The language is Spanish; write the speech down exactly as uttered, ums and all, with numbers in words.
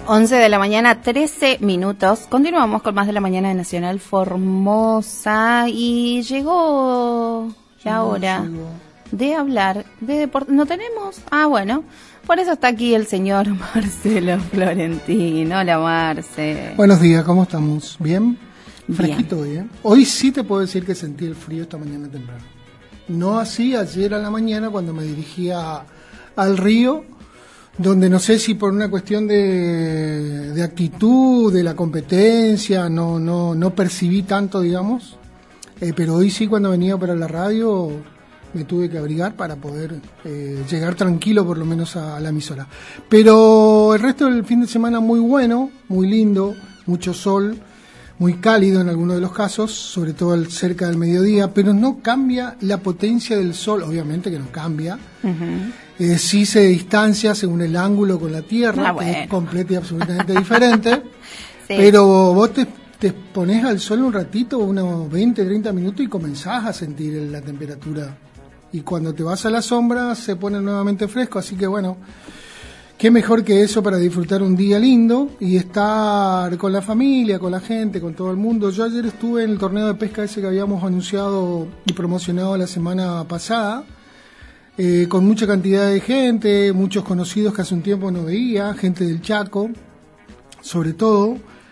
once de la mañana, trece minutos. Continuamos con más de la mañana de Nacional Formosa y llegó la hora de hablar de deporte. ¿No tenemos? Ah, bueno. Por eso está aquí el señor Marcelo Florentín. Hola, Marce. Buenos días, ¿cómo estamos? ¿Bien? Fresquito Bien. hoy, ¿eh? Hoy sí te puedo decir que sentí el frío esta mañana temprano. No así ayer a la mañana cuando me dirigía al río, donde no sé si por una cuestión de, de actitud, de la competencia, no, no, no percibí tanto, digamos. Eh, pero hoy sí, cuando venía para la radio, me tuve que abrigar para poder eh, llegar tranquilo por lo menos a, a la emisora. Pero el resto del fin de semana muy bueno, muy lindo, mucho sol, muy cálido en algunos de los casos, sobre todo al, cerca del mediodía, pero no cambia la potencia del sol, obviamente que no cambia. Uh-huh. Eh, sí se distancia según el ángulo con la Tierra, ah, bueno. que es completa y absolutamente diferente, sí. Pero vos te, te pones al sol un ratito, unos veinte, treinta minutos y comenzás a sentir la temperatura. Y cuando te vas a la sombra se pone nuevamente fresco, así que bueno, qué mejor que eso para disfrutar un día lindo y estar con la familia, con la gente, con todo el mundo. Yo ayer estuve en el torneo de pesca ese que habíamos anunciado y promocionado la semana pasada, eh, con mucha cantidad de gente, muchos conocidos que hace un tiempo no veía, gente del Chaco, sobre todo.